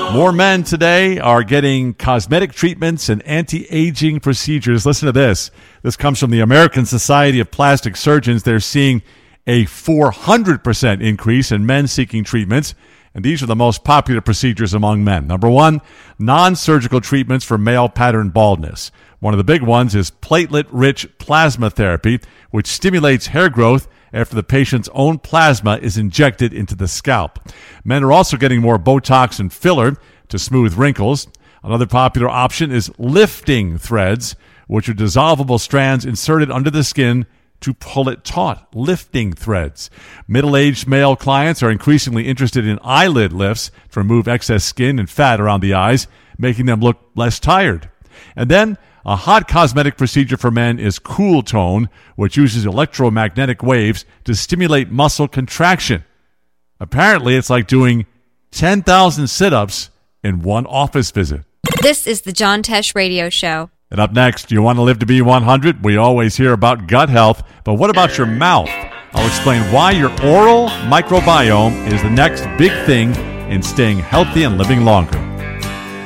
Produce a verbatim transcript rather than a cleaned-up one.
More men today are getting cosmetic treatments and anti-aging procedures. Listen to this. This comes from the American Society of Plastic Surgeons. They're seeing a four hundred percent increase in men seeking treatments, and these are the most popular procedures among men. Number one, non-surgical treatments for male pattern baldness. One of the big ones is platelet-rich plasma therapy, which stimulates hair growth after the patient's own plasma is injected into the scalp. Men are also getting more Botox and filler to smooth wrinkles. Another popular option is lifting threads, which are dissolvable strands inserted under the skin to pull it taut. Lifting threads. Middle-aged male clients are increasingly interested in eyelid lifts to remove excess skin and fat around the eyes, making them look less tired. And then a hot cosmetic procedure for men is Cool Tone, which uses electromagnetic waves to stimulate muscle contraction. Apparently, it's like doing ten thousand sit-ups in one office visit. This is the John Tesh Radio Show. And up next, do you want to live to be one hundred? We always hear about gut health, but what about your mouth? I'll explain why your oral microbiome is the next big thing in staying healthy and living longer.